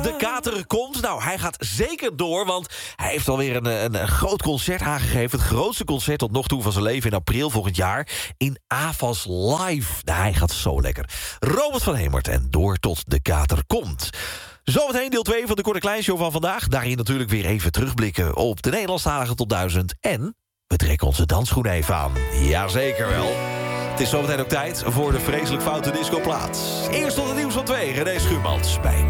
de kater komt. Nou, hij gaat zeker door, want hij heeft alweer een groot concert aangegeven. Het grootste concert tot nog toe van zijn leven in april volgend jaar. In Avas Live. Nou, hij gaat zo lekker. Robert van Hemert en Door tot de kater komt. Zometeen deel 2 van de Kort en Klein Show van vandaag. Daarin natuurlijk weer even terugblikken op de Nederlandstalige top 1000. En we trekken onze dansschoenen even aan. Jazeker wel. Het is zometeen ook tijd voor de vreselijk foute discoplaat. Eerst tot het nieuws van 2, René Schuurmans bij